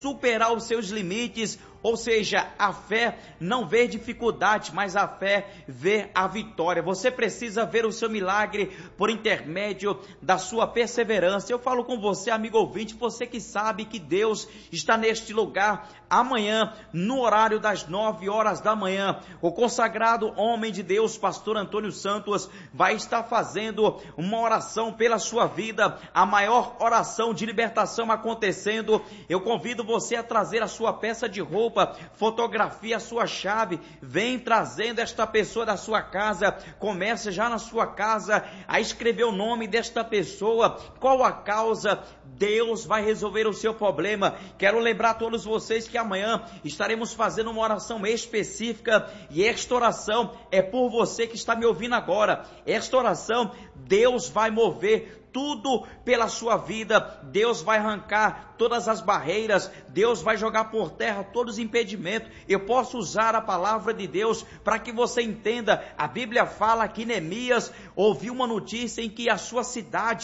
superar os seus limites, ou seja, a fé não vê dificuldade, mas a fé vê a vitória. Você precisa ver o seu milagre por intermédio da sua perseverança. Eu falo com você, amigo ouvinte, você que sabe que Deus está neste lugar. Amanhã, no horário das 9 horas da manhã, o consagrado homem de Deus, pastor Antônio Santos, vai estar fazendo uma oração pela sua vida, a maior oração de libertação acontecendo. Eu convido você a trazer a sua peça de roupa, fotografia a sua chave, vem trazendo esta pessoa da sua casa, comece já na sua casa a escrever o nome desta pessoa, qual a causa, Deus vai resolver o seu problema. Quero lembrar a todos vocês que amanhã estaremos fazendo uma oração específica, e esta oração é por você que está me ouvindo agora. Esta oração, Deus vai mover tudo pela sua vida, Deus vai arrancar todas as barreiras, Deus vai jogar por terra todos os impedimentos. Eu posso usar a palavra de Deus para que você entenda. A Bíblia fala que Neemias ouviu uma notícia em que a sua cidade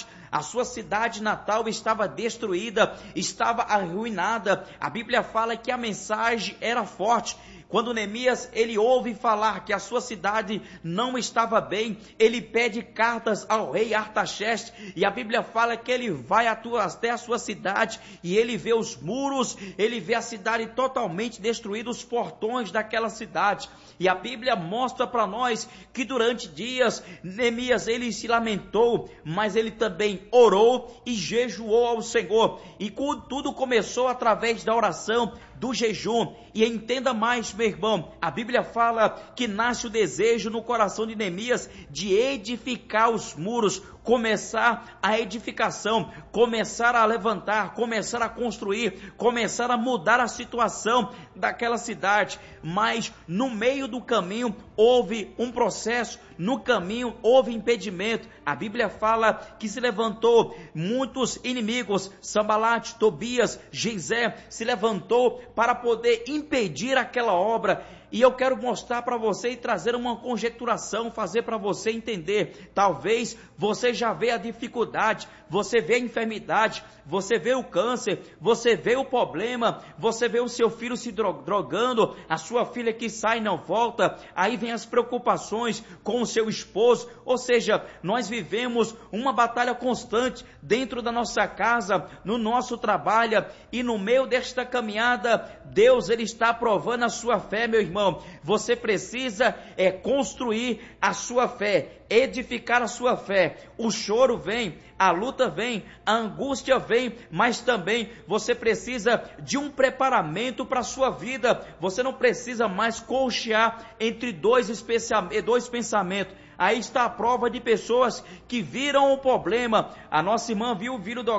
natal estava destruída, estava arruinada. A Bíblia fala que a mensagem era forte. Quando Neemias, ele ouve falar que a sua cidade não estava bem, ele pede cartas ao rei Artaxerxes, e a Bíblia fala que ele vai até a sua cidade, e ele vê os muros, ele vê a cidade totalmente destruída, os portões daquela cidade. E a Bíblia mostra para nós que durante dias, Neemias, ele se lamentou, mas ele também orou e jejuou ao Senhor. E tudo começou através da oração, do jejum. E entenda mais, meu irmão, a Bíblia fala que nasce o desejo no coração de Neemias de edificar os muros, começar a edificação, começar a levantar, começar a construir, começar a mudar a situação daquela cidade. Mas no meio do caminho houve um processo, no caminho houve impedimento. A Bíblia fala que se levantou muitos inimigos, Sambalate, Tobias, Gesem, se levantou para poder impedir aquela obra. E eu quero mostrar para você e trazer uma conjecturação, fazer para você entender. Talvez você já vê a dificuldade, você vê a enfermidade, você vê o câncer, você vê o problema, você vê o seu filho se drogando, a sua filha que sai e não volta, aí vem as preocupações com o seu esposo. Ou seja, nós vivemos uma batalha constante dentro da nossa casa, no nosso trabalho, e no meio desta caminhada, Deus, ele está provando a sua fé, meu irmão. Você precisa construir a sua fé, edificar a sua fé. O choro vem, a luta vem, a angústia vem, mas também você precisa de um preparamento para a sua vida. Você não precisa mais colchear entre dois pensamentos. Aí está a prova de pessoas que viram o problema. A nossa irmã viu o vírus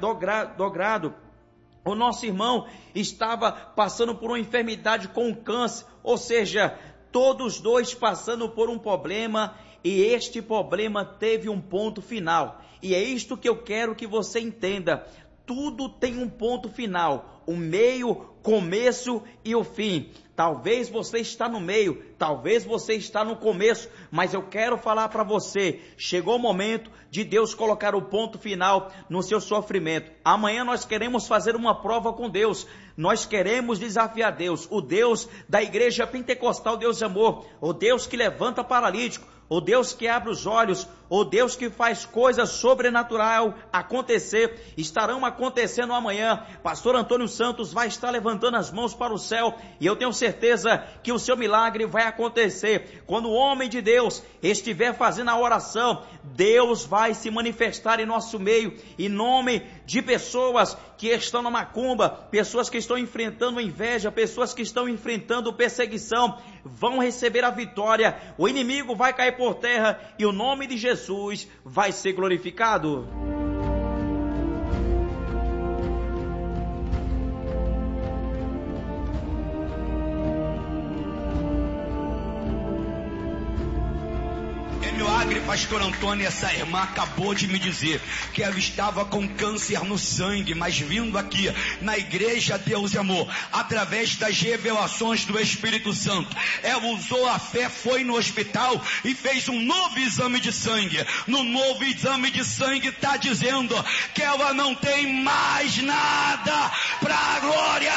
dogrado. O nosso irmão estava passando por uma enfermidade com câncer, ou seja, todos dois passando por um problema, e este problema teve um ponto final. E é isto que eu quero que você entenda. Tudo tem um ponto final, o meio, começo e o fim. Talvez você está no meio, talvez você está no começo, mas eu quero falar para você, chegou o momento de Deus colocar o ponto final no seu sofrimento. Amanhã nós queremos fazer uma prova com Deus, nós queremos desafiar Deus, o Deus da igreja pentecostal, Deus de amor, o Deus que levanta paralítico, o Deus que abre os olhos, o Deus que faz coisas sobrenaturais acontecer, estarão acontecendo amanhã. Pastor Antônio Santos vai estar levantando as mãos para o céu, e eu tenho certeza que o seu milagre vai acontecer. Quando o homem de Deus estiver fazendo a oração, Deus vai se manifestar em nosso meio, em nome de pessoas que estão na macumba, pessoas que estão enfrentando inveja, pessoas que estão enfrentando perseguição, vão receber a vitória, o inimigo vai cair por terra, e o nome de Jesus vai ser glorificado. In your milagre, pastor Antônio. Essa irmã acabou de me dizer que ela estava com câncer no sangue, mas vindo aqui na igreja Deus e Amor, através das revelações do Espírito Santo, ela usou a fé, foi no hospital e fez um novo exame de sangue. No novo exame de sangue está dizendo que ela não tem mais nada para a glória